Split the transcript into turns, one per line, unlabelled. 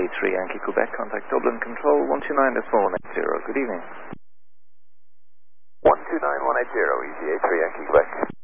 EZA 3 Yankee Quebec, contact Dublin Control 129.480. Good evening.
129.180, EZA 3 Yankee Quebec.